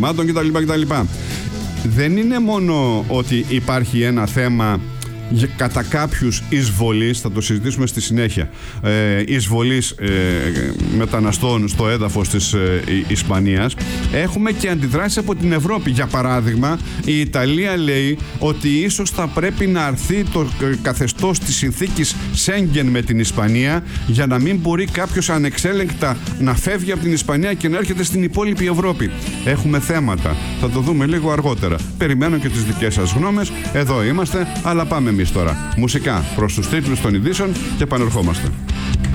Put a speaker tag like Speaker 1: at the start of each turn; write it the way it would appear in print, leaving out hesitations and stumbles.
Speaker 1: χρημάτων κτλ. Δεν είναι μόνο ότι υπάρχει ένα θέμα κατά κάποιους εισβολής, θα το συζητήσουμε στη συνέχεια, εισβολής μεταναστών στο έδαφος της Ισπανίας. Έχουμε και αντιδράσεις από την Ευρώπη. Για παράδειγμα, η Ιταλία λέει ότι ίσως θα πρέπει να αρθεί το καθεστώς της συνθήκης Σέγγεν με την Ισπανία, για να μην μπορεί κάποιος ανεξέλεγκτα να φεύγει από την Ισπανία και να έρχεται στην υπόλοιπη Ευρώπη. Έχουμε θέματα, θα το δούμε λίγο αργότερα. Περιμένω και τις δικές σας γνώμες. Εδώ είμαστε, αλλά πάμε εμείς τώρα. Μουσικά προς τους τίτλους των ειδήσεων και επανερχόμαστε.